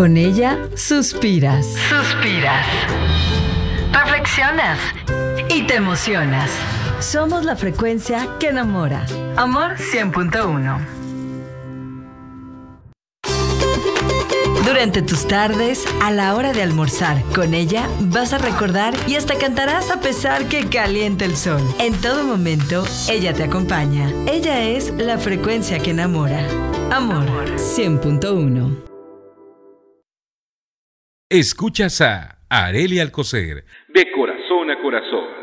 Con ella suspiras. Suspiras. Reflexionas. Y te emocionas. Somos la frecuencia que enamora. Amor 100.1. Durante tus tardes, a la hora de almorzar, con ella vas a recordar y hasta cantarás a pesar que caliente el sol. En todo momento, ella te acompaña. Ella es la frecuencia que enamora. Amor 100.1. Escuchas a Arelia Alcocer, de corazón a corazón.